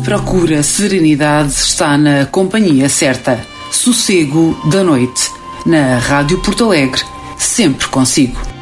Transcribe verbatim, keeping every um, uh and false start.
procura serenidade está na companhia certa. Sossego da noite. Na Rádio Porto Alegre. Sempre consigo.